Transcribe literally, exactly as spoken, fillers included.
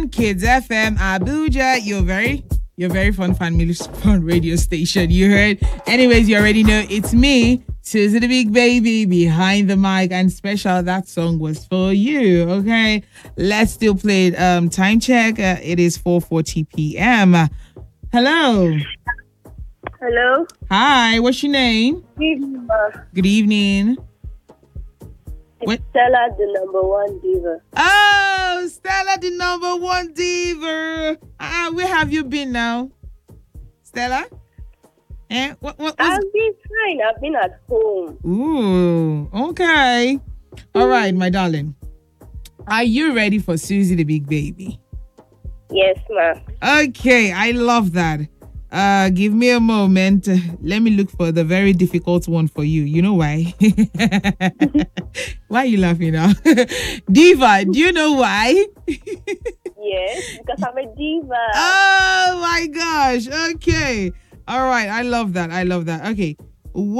Kids F M Abuja, you're very you're very fun family fun radio station. You heard. Anyways, you already know it's me, Susie the Big Baby, behind the mic, and special that song was for you. Okay, let's still play it. Um, time check. Uh, it is four forty p.m. Hello. Hello. Hi. What's your name? Good evening, ma. Good evening. It's What? Stella, the number one diva. Oh, Stella, the number one diva. Ah, uh, where have you been now, Stella? Eh? What? What? What's... I've been fine. I've been at home. Ooh. Okay. All right, my darling. Are you ready for Susie the Big Baby? Yes, ma. Okay, I love that. Uh, give me a moment. Let me look for the very difficult one for you. You know why? Why are you laughing now? Diva, do you know why? Yes, because I'm a diva. Oh my gosh. Okay. All right. I love that. I love that. Okay. What